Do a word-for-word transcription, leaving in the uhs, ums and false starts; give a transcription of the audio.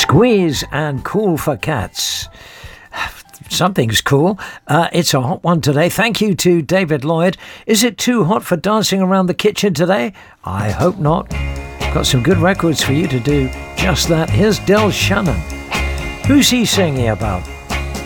Squeeze and Cool for Cats. Something's cool. Uh, it's a hot one today. Thank you to David Lloyd. Is it too hot for dancing around the kitchen today? I hope not. Got some good records for you to do just that. Here's Del Shannon. Who's he singing about?